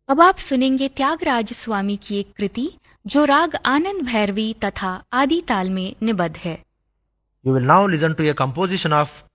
अब आप सुनेंगे त्यागराज स्वामी की एक कृति जो राग आनंद भैरवी तथा आदि ताल में निबद्ध है। You will now listen to a composition of